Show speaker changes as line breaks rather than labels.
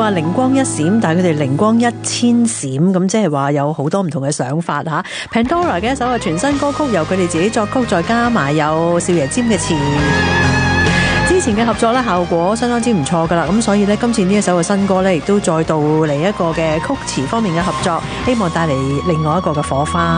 話靈光一閃，但係佢哋靈光一千閃，咁即係話有好多唔同嘅想法吓。Pandora 嘅一首全新歌曲，由佢哋自己作曲，再加埋有少爺占嘅詞。之前嘅合作咧，效果相當之唔錯噶啦，咁所以咧，今次呢一首嘅新歌咧，亦都再度嚟一個嘅曲詞方面嘅合作，希望帶嚟另外一個嘅火花。